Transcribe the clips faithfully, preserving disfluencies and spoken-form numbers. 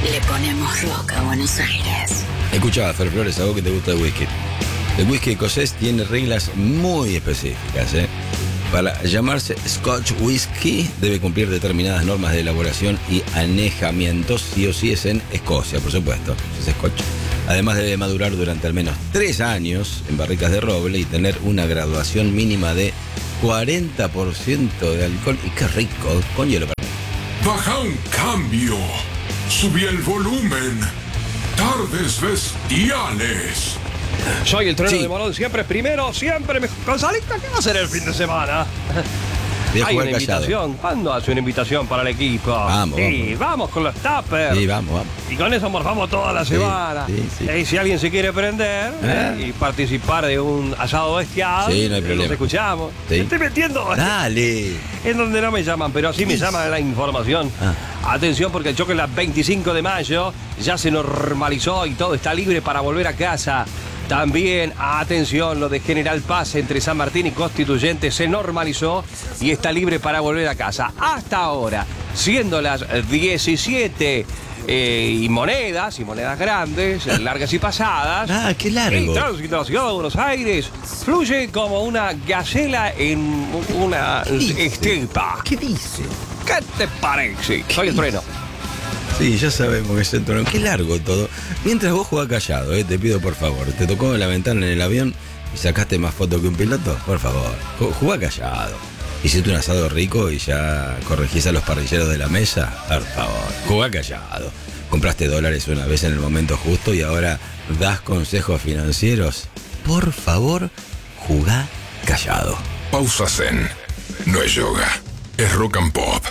Le ponemos rock a Buenos Aires. Escuchá, Fer Flores, a vos que te gusta el whisky. El whisky escocés tiene reglas muy específicas, ¿eh? Para llamarse Scotch Whisky debe cumplir determinadas normas de elaboración y anejamiento, sí o sí es en Escocia, por supuesto, es Scotch. Además debe madurar durante al menos tres años en barricas de roble y tener una graduación mínima de cuarenta por ciento de alcohol. Y qué rico, con hielo. Baja un cambio. Subí el volumen. Tardes bestiales. Soy el trueno Sí. de Morón, siempre primero, siempre mejor. Gonzalita, ¿qué va a hacer el fin de semana? Voy a Hay jugar una callado. invitación. ¿Cuándo hace una invitación para el equipo? Vamos, Sí, vamos. vamos con los tuppers. Sí, vamos, vamos. Y con eso morfamos toda la Sí, semana. sí, sí. Y si alguien se quiere prender ¿Eh? eh, y participar de un asado bestial, Sí, no hay problema. nos escuchamos. Sí. Me estoy metiendo Dale. en donde no me llaman, pero así me llama la información. Ah. Atención, porque el choque el veinticinco de mayo ya se normalizó y todo está libre para volver a casa. También, atención, lo de General Paz entre San Martín y Constituyente se normalizó y está libre para volver a casa. Hasta ahora, siendo las diecisiete eh, y monedas, y monedas grandes, largas y pasadas, Ah, qué largo. el tránsito de la ciudad de Buenos Aires fluye como una gacela en una dice? estepa. ¿Qué dice? ¿Qué te parece? Soy el trueno. Sí, ya sabemos que es el trono. Qué largo todo. Mientras vos jugás callado, eh, te pido por favor. ¿Te tocó la ventana en el avión y sacaste más fotos que un piloto? Por favor, ju- jugá callado. Hiciste un asado rico y ya corregís a los parrilleros de la mesa. Por favor, jugá callado. Compraste dólares una vez en el momento justo y ahora das consejos financieros. Por favor, jugá callado. Pausa Zen. No es yoga. Es rock and pop.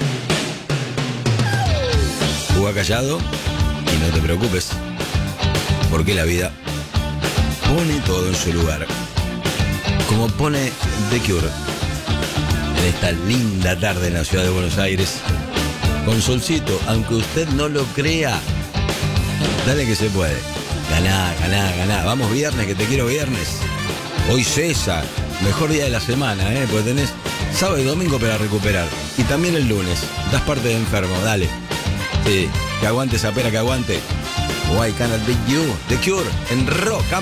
Jugá callado y no te preocupes, porque la vida pone todo en su lugar. Como pone The Cure en esta linda tarde en la ciudad de Buenos Aires, con solcito, aunque usted no lo crea. Dale que se puede. Ganá, ganá, ganá. Vamos viernes, que te quiero viernes. Hoy César, mejor día de la semana, ¿eh? Porque tenés sábado y domingo para recuperar. Y también el lunes. Das parte de enfermo, dale. Sí, que aguante esa pera, que aguante. Why cannot be you? The Cure en rock.